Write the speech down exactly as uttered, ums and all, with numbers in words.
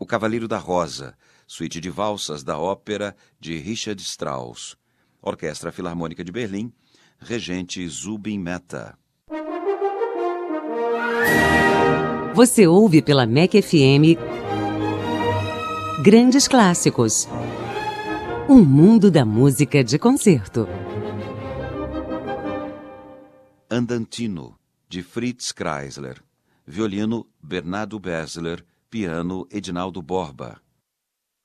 O Cavaleiro da Rosa, suíte de valsas da ópera de Richard Strauss. Orquestra Filarmônica de Berlim, regente Zubin Mehta. Você ouve pela M E C F M Grandes Clássicos. Um mundo da música de concerto. Andantino, de Fritz Kreisler. Violino, Bernardo Bessler. Piano, Edinaldo Borba.